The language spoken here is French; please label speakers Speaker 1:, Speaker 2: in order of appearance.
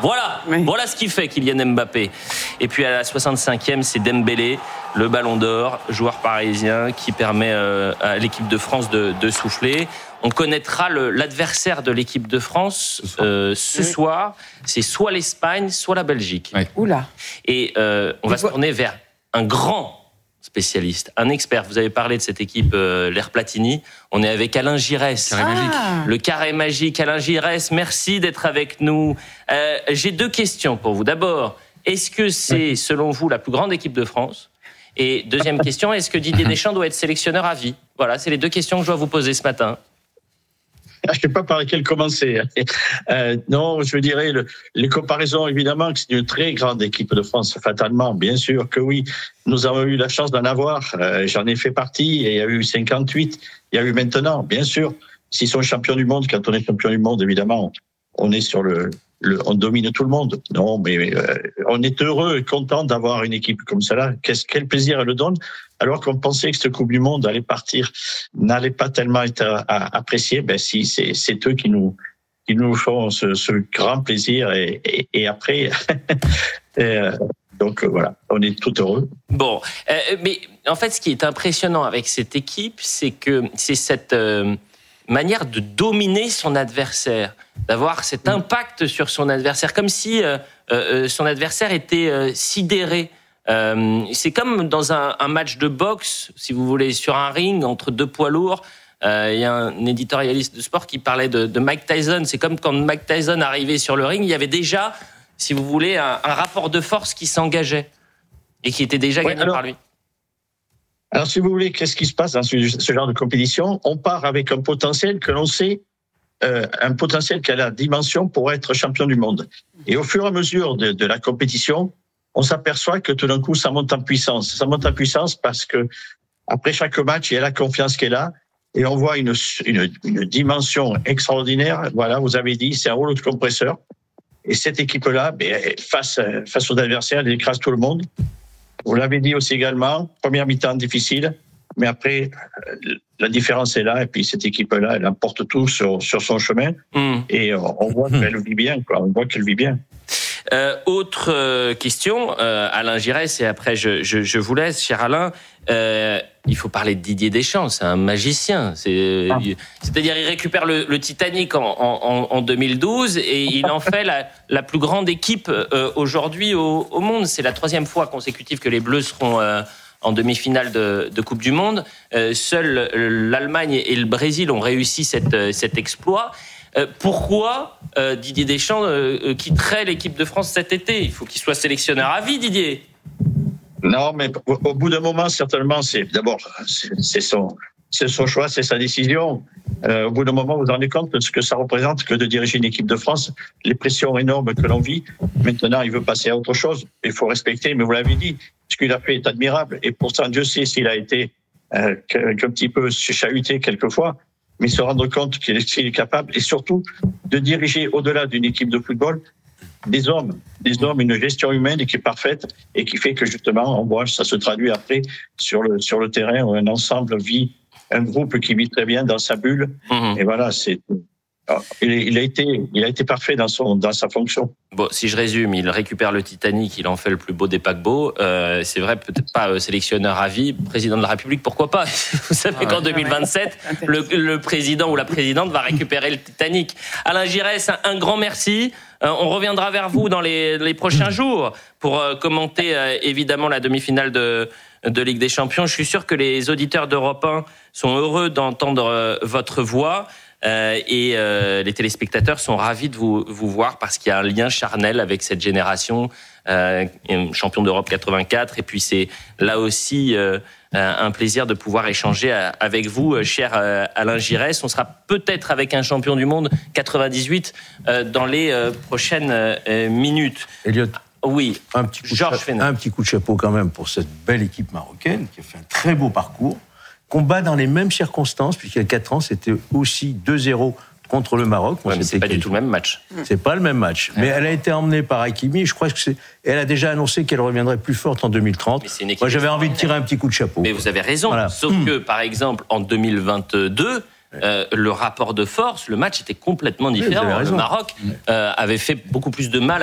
Speaker 1: Voilà ce qui fait Kylian Mbappé. Et puis à la 65e, c'est Dembélé, le Ballon d'Or, joueur parisien qui permet à l'équipe de France de souffler. On connaîtra l'adversaire de l'équipe de France ce soir. C'est soit l'Espagne, soit la Belgique.
Speaker 2: Ouais.
Speaker 3: Oula.
Speaker 1: Et on va se tourner vers un grand spécialiste, un expert. Vous avez parlé de cette équipe, l'Air Platini. On est avec Alain Giresse. Le carré magique. Alain Giresse, merci d'être avec nous. J'ai 2 questions pour vous. D'abord, est-ce que c'est, selon vous, la plus grande équipe de France ? Et deuxième question, est-ce que Didier Deschamps doit être sélectionneur à vie ? Voilà, c'est les 2 questions que je dois vous poser ce matin.
Speaker 4: Je ne sais pas par laquelle commencer. Non, je dirais les comparaisons, évidemment, que c'est une très grande équipe de France, fatalement, bien sûr que oui. Nous avons eu la chance d'en avoir. J'en ai fait partie. Et il y a eu 58. Il y a eu maintenant, bien sûr. S'ils sont champions du monde, quand on est champion du monde, évidemment, on est sur on domine tout le monde. Non, mais on est heureux et content d'avoir une équipe comme celle-là. Quel plaisir elle donne. Alors qu'on pensait que cette Coupe du Monde allait partir, n'allait pas tellement être appréciée, ben si, c'est eux qui nous font ce grand plaisir et après, donc voilà, on est tout heureux.
Speaker 1: Bon, mais en fait, ce qui est impressionnant avec cette équipe, c'est que c'est cette manière de dominer son adversaire, d'avoir cet impact sur son adversaire, comme si son adversaire était sidéré. C'est comme dans un match de boxe, si vous voulez, sur un ring entre 2 poids lourds. Il y a un éditorialiste de sport qui parlait de Mike Tyson. C'est comme quand Mike Tyson arrivait sur le ring, il y avait déjà, si vous voulez, un rapport de force qui s'engageait et qui était déjà gagné par lui.
Speaker 4: Alors, si vous voulez, qu'est-ce qui se passe dans ce genre de compétition ? On part avec un potentiel que l'on sait, un potentiel qui a la dimension pour être champion du monde. Et au fur et à mesure de la compétition, on s'aperçoit que tout d'un coup, ça monte en puissance. Ça monte en puissance parce que après chaque match, il y a la confiance qui est là et on voit une dimension extraordinaire. Voilà, vous avez dit, c'est un rouleau de compresseur. Et cette équipe-là, face aux adversaires, elle écrase tout le monde. Vous l'avez dit aussi également, première mi-temps difficile, mais après, la différence est là et puis cette équipe-là, elle emporte tout sur son chemin et on voit qu'elle vit bien, quoi. On voit qu'elle vit bien.
Speaker 1: Autre question, Alain Giresse, et après je vous laisse, cher Alain. Il faut parler de Didier Deschamps, c'est un magicien. C'est-à-dire, il récupère le Titanic en 2012 et il en fait la plus grande équipe aujourd'hui au monde. C'est la 3e fois consécutive que les Bleus seront en demi-finale de Coupe du Monde. Seuls l'Allemagne et le Brésil ont réussi cet exploit. Pourquoi Didier Deschamps quitterait l'équipe de France cet été ? Il faut qu'il soit sélectionneur à vie, Didier.
Speaker 4: Non, mais au bout d'un moment, certainement, c'est son choix, c'est sa décision. Au bout d'un moment, vous vous rendez compte de ce que ça représente que de diriger une équipe de France, les pressions énormes que l'on vit. Maintenant, il veut passer à autre chose. Il faut respecter, mais vous l'avez dit, ce qu'il a fait est admirable. Et pourtant, Dieu sait s'il a été un petit peu chahuté quelquefois, mais se rendre compte qu'il est capable, et surtout de diriger au-delà d'une équipe de football, des hommes, une gestion humaine qui est parfaite et qui fait que justement, on voit, ça se traduit après sur le terrain où un ensemble vit, un groupe qui vit très bien dans sa bulle. Et voilà, il a été parfait dans sa fonction.
Speaker 1: Bon, si je résume, il récupère le Titanic, il en fait le plus beau des paquebots. C'est vrai, peut-être pas sélectionneur à vie, président de la République, pourquoi pas ? Vous savez qu'en 2027, le président ou la présidente va récupérer le Titanic. Alain Giresse, un grand merci. On reviendra vers vous dans les prochains jours pour commenter évidemment la demi-finale de Ligue des Champions. Je suis sûr que les auditeurs d'Europe 1 sont heureux d'entendre votre voix. Et les téléspectateurs sont ravis de vous voir parce qu'il y a un lien charnel avec cette génération, champion d'Europe 84. Et puis c'est là aussi un plaisir de pouvoir échanger avec vous, cher Alain Giresse. On sera peut-être avec un champion du monde 98 dans les prochaines minutes.
Speaker 2: Elliot,
Speaker 1: oui,
Speaker 2: un petit coup de chapeau quand même pour cette belle équipe marocaine qui a fait un très beau parcours. Combat dans les mêmes circonstances, puisqu'il y a 4 ans, c'était aussi 2-0 contre le Maroc.
Speaker 1: Ouais, mais c'est pas du tout le même match.
Speaker 2: C'est pas le même match. Mais elle a été emmenée par Hakimi. Je crois que elle a déjà annoncé qu'elle reviendrait plus forte en 2030. Moi, j'avais envie de tirer un petit coup de chapeau.
Speaker 1: Mais vous avez raison. Voilà. Sauf que, par exemple, en 2022, le rapport de force, le match était complètement différent. Le Maroc avait fait beaucoup plus de mal